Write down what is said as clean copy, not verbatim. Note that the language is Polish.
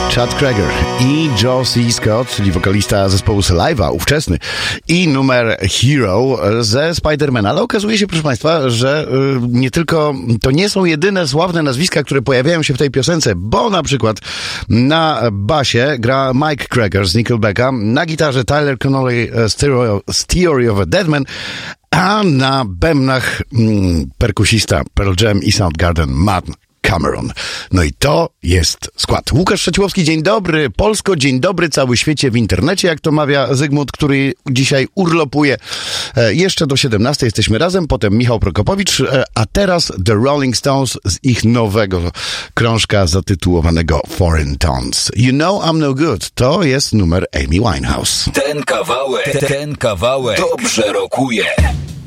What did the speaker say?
Chad Kroeger i Joe C. Scott, czyli wokalista zespołu Saliva, ówczesny, i numer Hero ze Spidermana. Ale okazuje się, proszę Państwa, że nie tylko, to nie są jedyne sławne nazwiska, które pojawiają się w tej piosence, bo na przykład na basie gra Mike Kroeger z Nickelbacka, na gitarze Tyler Connolly z Theory of a Deadman, a na bębnach perkusista Pearl Jam i Soundgarden Matt Cameron. No i to jest skład. Łukasz Szczeciłowski, dzień dobry. Polsko, dzień dobry cały świecie w internecie, jak to mawia Zygmunt, który dzisiaj urlopuje. Jeszcze do 17 jesteśmy razem, potem Michał Prokopowicz, a teraz The Rolling Stones z ich nowego krążka zatytułowanego Foreign Tones. You Know I'm No Good. To jest numer Amy Winehouse. Ten kawałek dobrze rokuje.